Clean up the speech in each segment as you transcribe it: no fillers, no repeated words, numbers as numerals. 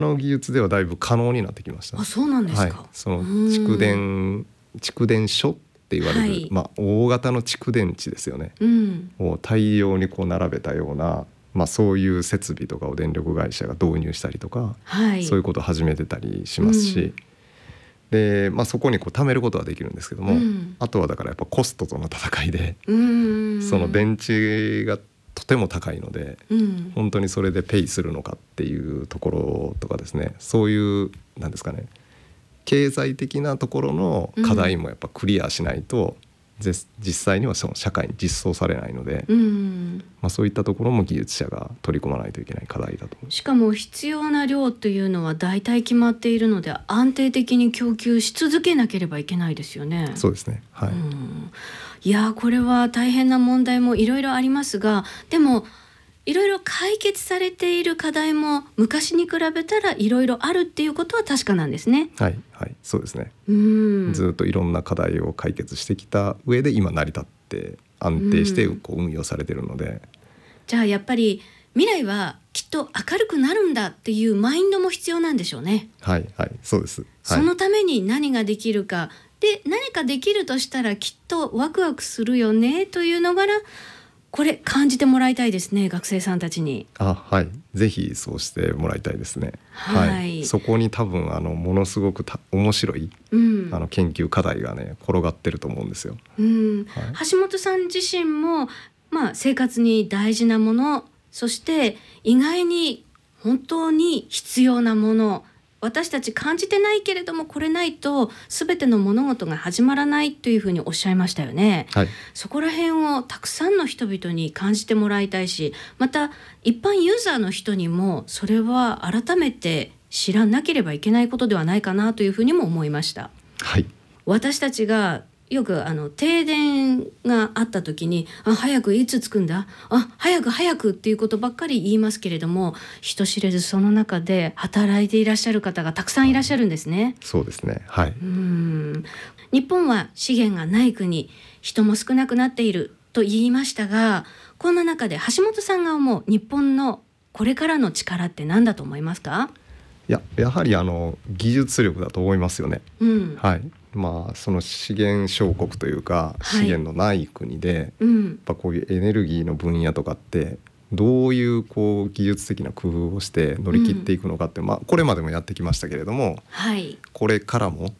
の技術ではだいぶ可能になってきました。 あ、そうなんですか。 はい、その蓄電所って言われる、 はい、 大型の蓄電池ですよね、を大量にこう並べたような、そういう設備とかを電力会社が導入したりとか、 はい、 そういうことを始めてたりしますし、でそこにこう貯めることはできるんですけども、あとはだからやっぱコストとの戦いで、その電池がとても高いので、本当にそれでペイするのかっていうところとかですね、そういうなんですかね、経済的なところの課題もやっぱクリアしないと、実際にはその社会に実装されないので、そういったところも技術者が取り組まないといけない課題だと思います。 しかも必要な量というのは大体決まっているので、安定的に供給し続けなければいけないですよね。 そうですね、はい。 いや、これは大変な問題もいろいろありますが、でもいろいろ解決されている課題も昔に比べたらいろいろあるっていうことは確かなんですね。 はいはい、そうですね。ずっといろんな課題を解決してきた上で今成り立って安定してこう運用されているので、 じゃあやっぱり未来はきっと明るくなるんだっていうマインドも必要なんでしょうね。 はいはい、そうです、はい。 そのために何ができるかで、何かできるとしたらきっとワクワクするよねというのがこれ感じてもらいたいですね、学生さんたちに。 はい、ぜひそうしてもらいたいですね。はい、そこに多分ものすごく面白い、研究課題がね転がってると思うんですよ。 橋本さん自身も、生活に大事なもの、そして意外に本当に必要なもの、私たち感じてないけれどもこれないと全ての物事が始まらないというふうにおっしゃいましたよね。はい、そこら辺をたくさんの人々に感じてもらいたいし、また一般ユーザーの人にもそれは改めて知らなければいけないことではないかなというふうにも思いました。はい、私たちがよく停電があった時に早くいつ着くんだ、早くっていうことばっかり言いますけれども、人知れずその中で働いていらっしゃる方がたくさんいらっしゃるんですね。 そうですね、はい。 日本は資源がない国、人も少なくなっていると言いましたが、こんな中で橋本さんが思う日本のこれからの力って何だと思いますか？ やはり技術力だと思いますよね。はい、その資源小国というか、資源のない国で、やっぱこういうエネルギーの分野とかってどういうこう技術的な工夫をして乗り切っていくのかって、これまでもやってきましたけれども、これからも、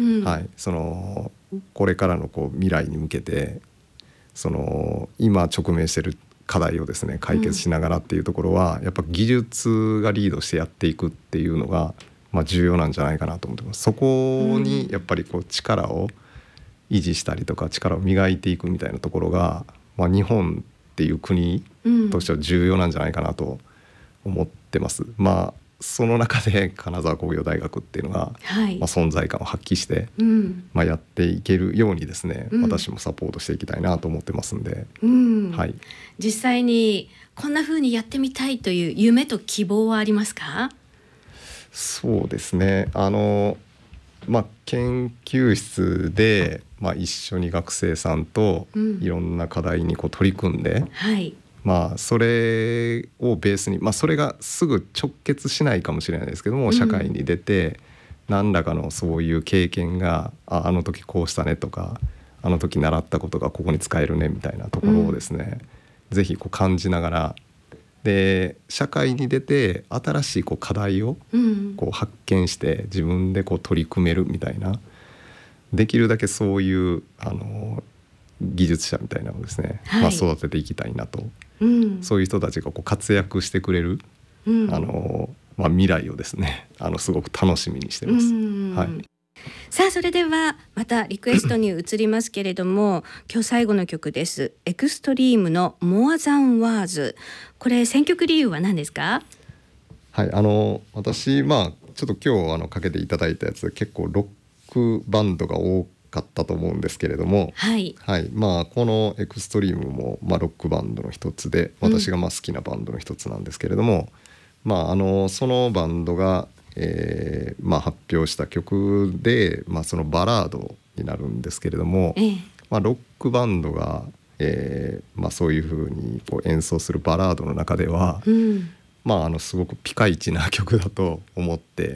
これからのこう未来に向けて今直面している課題をですね解決しながらっていうところは、やっぱ技術がリードしてやっていくっていうのが重要なんじゃないかなと思ってます。そこにやっぱりこう力を維持したりとか力を磨いていくみたいなところが、日本っていう国としては重要なんじゃないかなと思ってます。その中で金沢工業大学っていうのが、存在感を発揮して、やっていけるようにですね、私もサポートしていきたいなと思ってますんで、 実際にこんな風にやってみたいという夢と希望はありますか？ そうですね、研究室で、一緒に学生さんといろんな課題にこう取り組んで、それをベースに、それがすぐ直結しないかもしれないですけども、社会に出て何らかのそういう経験があの時こうしたねとか、あの時習ったことがここに使えるねみたいなところをですね、ぜひこう感じながら、で社会に出て新しいこう課題をこう発見して自分でこう取り組めるみたいな、できるだけそういう技術者みたいなのをですね、育てていきたいなと、そういう人たちがこう活躍してくれる、未来をですねすごく楽しみにしてます。 さあ、それではまたリクエストに移りますけれども今日最後の曲です。エクストリームの More Than Words。 これ選曲理由は何ですか？ はい、私ちょっと今日かけていただいたやつ結構ロックバンドが多かったと思うんですけれども、このエクストリームもロックバンドの一つで、私が好きなバンドの一つなんですけれども、そのバンドが発表した曲で、そのバラードになるんですけれども、ロックバンドが、そういう風にこう演奏するバラードの中では、 すごくピカイチな曲だと思って